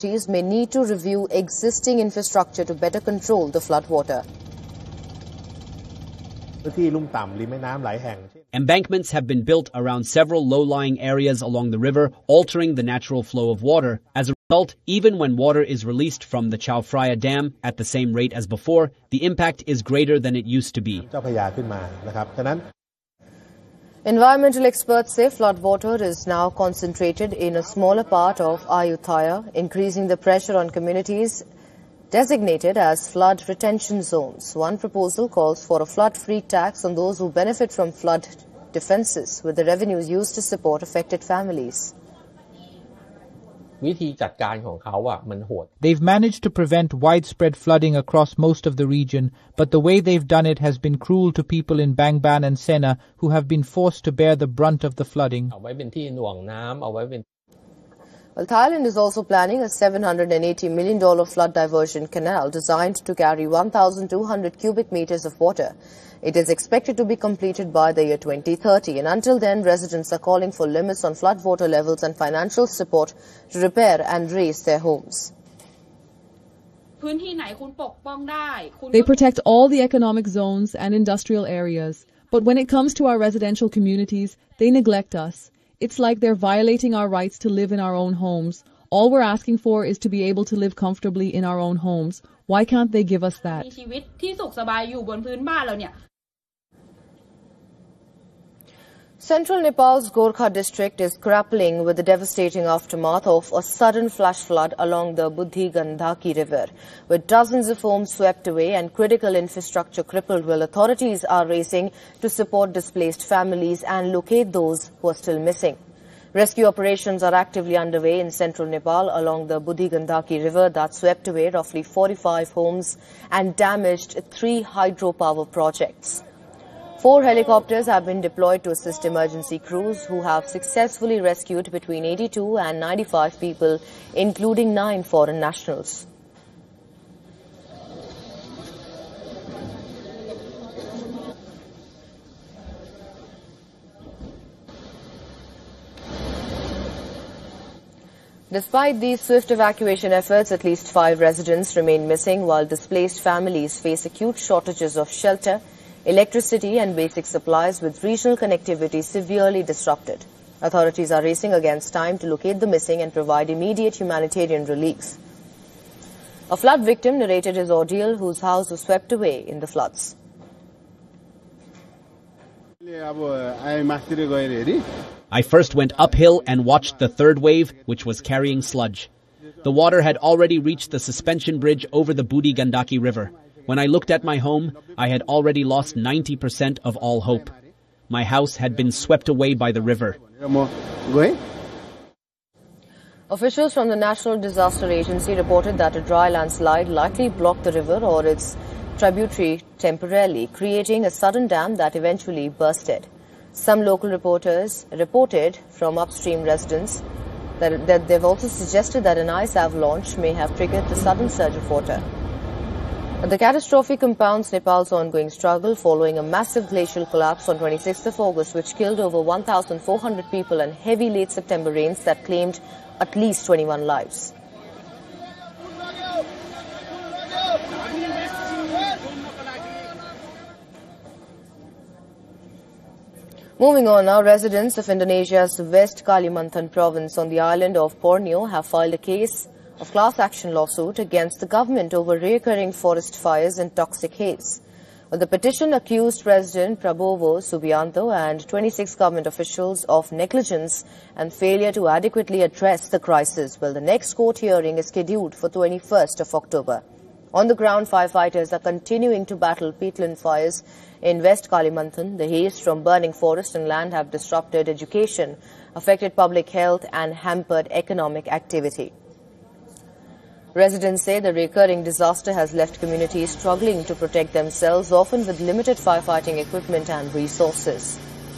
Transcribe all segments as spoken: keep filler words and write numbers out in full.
may need to review existing infrastructure to better control the floodwater. Embankments have been built around several low-lying areas along the river, altering the natural flow of water. As a result, even when water is released from the Chao Phraya Dam at the same rate as before, the impact is greater than it used to be. Environmental experts say floodwater is now concentrated in a smaller part of Ayutthaya, increasing the pressure on communities designated as flood retention zones. One proposal calls for a flood-free tax on those who benefit from flood defences, with the revenues used to support affected families. They've managed to prevent widespread flooding across most of the region, but the way they've done it has been cruel to people in Bangban and Sena who have been forced to bear the brunt of the flooding. Well, Thailand is also planning a seven hundred eighty million dollars flood diversion canal designed to carry one thousand two hundred cubic meters of water. It is expected to be completed by the year twenty thirty, and until then, residents are calling for limits on floodwater levels and financial support to repair and raise their homes. They protect all the economic zones and industrial areas, but when it comes to our residential communities, they neglect us. It's like they're violating our rights to live in our own homes. All we're asking for is to be able to live comfortably in our own homes. Why can't they give us that? Central Nepal's Gorkha district is grappling with the devastating aftermath of a sudden flash flood along the Budhi Gandaki River, with dozens of homes swept away and critical infrastructure crippled. Well, authorities are racing to support displaced families and locate those who are still missing. Rescue operations are actively underway in central Nepal along the Budhi Gandaki River that swept away roughly forty-five homes and damaged three hydropower projects. Four helicopters have been deployed to assist emergency crews who have successfully rescued between eighty-two and ninety-five people, including nine foreign nationals. Despite these swift evacuation efforts, at least five residents remain missing, while displaced families face acute shortages of shelter, electricity and basic supplies, with regional connectivity severely disrupted. Authorities are racing against time to locate the missing and provide immediate humanitarian relief. A flood victim narrated his ordeal, whose house was swept away in the floods. I first went uphill and watched the third wave, which was carrying sludge. The water had already reached the suspension bridge over the Budhi Gandaki River. When I looked at my home, I had already lost ninety percent of all hope. My house had been swept away by the river. Officials from the National Disaster Agency reported that a dry landslide likely blocked the river or its tributary temporarily, creating a sudden dam that eventually bursted. Some local reporters reported from upstream residents that, that they've also suggested that an ice avalanche may have triggered the sudden surge of water. The catastrophe compounds Nepal's ongoing struggle following a massive glacial collapse on twenty-sixth of August, which killed over one thousand four hundred people, and heavy late September rains that claimed at least twenty-one lives. Moving on now, residents of Indonesia's West Kalimantan province on the island of Borneo have filed a case of class action lawsuit against the government over recurring forest fires and toxic haze. Well, the petition accused President Prabowo Subianto and twenty-six government officials of negligence and failure to adequately address the crisis. Well, the next court hearing is scheduled for twenty-first of October. On the ground, firefighters are continuing to battle peatland fires in West Kalimantan. The haze from burning forest and land have disrupted education, affected public health and hampered economic activity. Residents say the recurring disaster has left communities struggling to protect themselves, often with limited firefighting equipment and resources.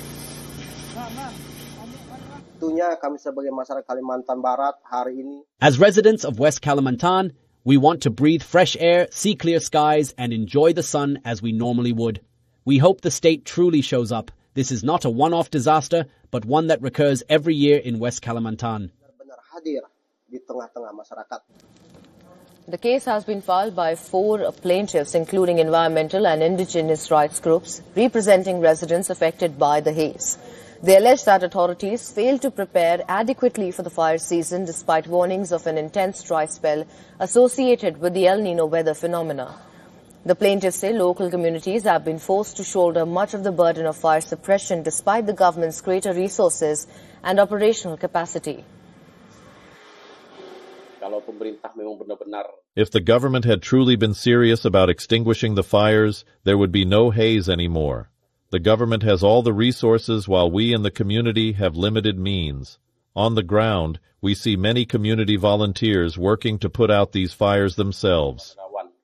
As residents of West Kalimantan, we want to breathe fresh air, see clear skies, and enjoy the sun as we normally would. We hope the state truly shows up. This is not a one-off disaster, but one that recurs every year in West Kalimantan. di tengah-tengah masyarakat. The case has been filed by four plaintiffs, including environmental and indigenous rights groups, representing residents affected by the haze. They allege that authorities failed to prepare adequately for the fire season despite warnings of an intense dry spell associated with the El Nino weather phenomena. The plaintiffs say local communities have been forced to shoulder much of the burden of fire suppression despite the government's greater resources and operational capacity. If the government had truly been serious about extinguishing the fires, there would be no haze anymore. The government has all the resources while we in the community have limited means. On the ground, we see many community volunteers working to put out these fires themselves.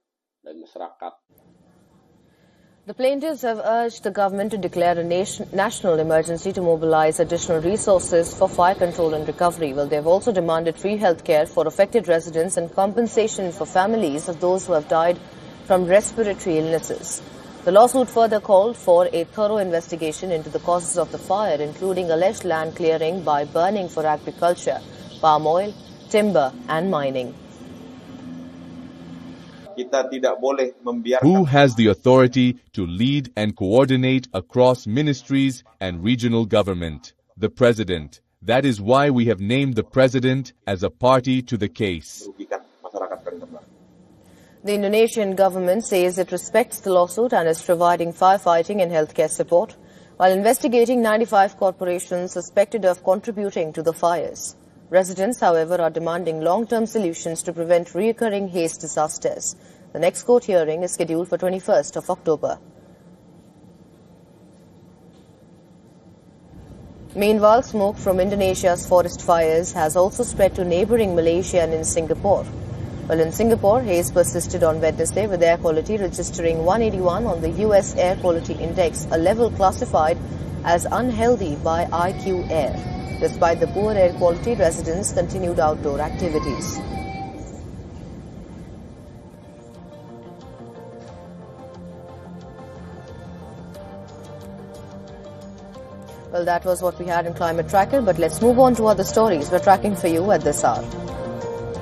The plaintiffs have urged the government to declare a nation, national emergency to mobilize additional resources for fire control and recovery, while they have also demanded free health care for affected residents and compensation for families of those who have died from respiratory illnesses. The lawsuit further called for a thorough investigation into the causes of the fire, including alleged land clearing by burning for agriculture, palm oil, timber and mining. Who has the authority to lead and coordinate across ministries and regional government? The President. That is why we have named the President as a party to the case. The Indonesian government says it respects the lawsuit and is providing firefighting and healthcare support, while investigating ninety-five corporations suspected of contributing to the fires. Residents, however, are demanding long-term solutions to prevent recurring haze disasters. The next court hearing is scheduled for twenty-first of October. Meanwhile, smoke from Indonesia's forest fires has also spread to neighboring Malaysia and in Singapore. Well, in Singapore, haze persisted on Wednesday with air quality registering one eighty-one on the U S Air Quality Index, a level classified as unhealthy by I Q Air. Despite the poor air quality, residents continued outdoor activities. Well, that was what we had in Climate Tracker, but let's move on to other stories we're tracking for you at this hour.